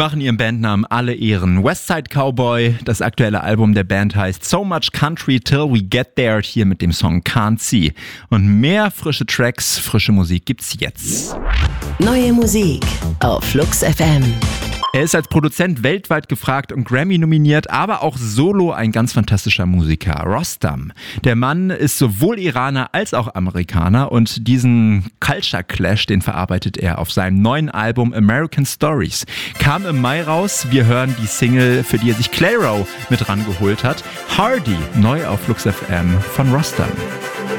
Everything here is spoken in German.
machen ihrem Bandnamen alle Ehren. Westside Cowboy, das aktuelle Album der Band heißt So Much Country Till We Get There, hier mit dem Song Can't See. Und mehr frische Tracks, frische Musik gibt's jetzt. Neue Musik auf Flux FM. Er ist als Produzent weltweit gefragt und Grammy nominiert, aber auch solo ein ganz fantastischer Musiker, Rostam. Der Mann ist sowohl Iraner als auch Amerikaner und diesen Culture Clash, den verarbeitet er auf seinem neuen Album American Stories. Kam im Mai raus, wir hören die Single, für die er sich Clairo mit rangeholt hat. Hardy, neu auf Flux FM von Rostam.